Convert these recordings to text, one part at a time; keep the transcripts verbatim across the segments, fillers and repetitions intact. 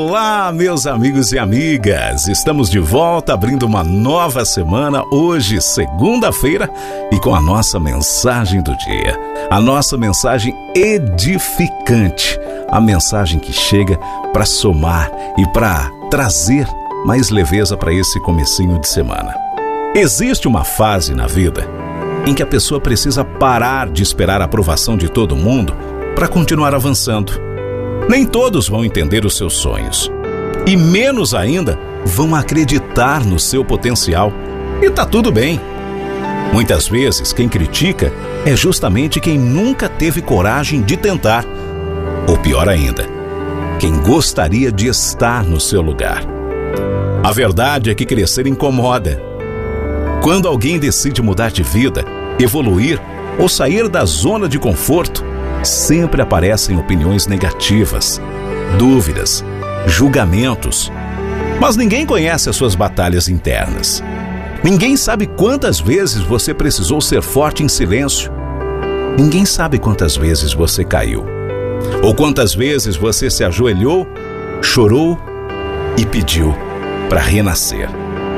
Olá, meus amigos e amigas, estamos de volta abrindo uma nova semana, hoje segunda-feira, e com a nossa mensagem do dia, a nossa mensagem edificante, a mensagem que chega para somar e para trazer mais leveza para esse comecinho de semana. Existe uma fase na vida em que a pessoa precisa parar de esperar a aprovação de todo mundo para continuar avançando. Nem todos vão entender os seus sonhos e menos ainda vão acreditar no seu potencial. E tá tudo bem. Muitas vezes quem critica é justamente quem nunca teve coragem de tentar. Ou pior ainda, quem gostaria de estar no seu lugar. A verdade é que crescer incomoda. Quando alguém decide mudar de vida, evoluir ou sair da zona de conforto, sempre aparecem opiniões negativas, dúvidas, julgamentos. Mas ninguém conhece as suas batalhas internas. Ninguém sabe quantas vezes você precisou ser forte em silêncio. Ninguém sabe quantas vezes você caiu. Ou quantas vezes você se ajoelhou, chorou e pediu para renascer.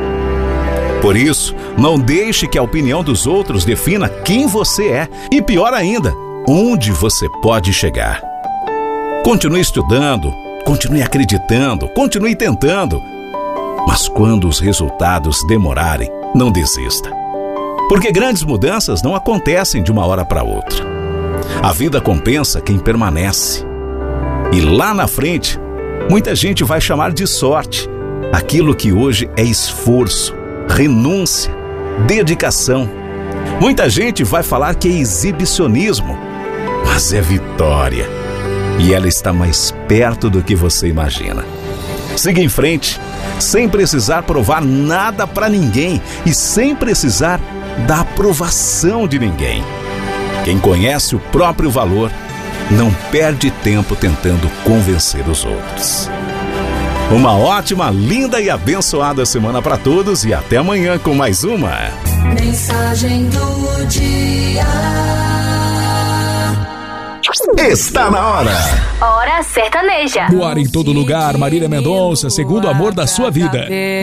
Por isso, não deixe que a opinião dos outros defina quem você é e, pior ainda, onde você pode chegar. Continue estudando, continue acreditando, continue tentando. Mas quando os resultados demorarem, não desista. Porque grandes mudanças não acontecem de uma hora para outra. A vida compensa quem permanece. E lá na frente, muita gente vai chamar de sorte aquilo que hoje é esforço, renúncia, dedicação. Muita gente vai falar que é exibicionismo, mas é vitória. E ela está mais perto do que você imagina. Siga em frente, sem precisar provar nada para ninguém e sem precisar da aprovação de ninguém. Quem conhece o próprio valor não perde tempo tentando convencer os outros. Uma ótima, linda e abençoada semana para todos e até amanhã com mais uma Mensagem do Dia. Está na hora. Hora sertaneja. No ar em todo lugar, Marília Mendonça, segundo amor da sua vida.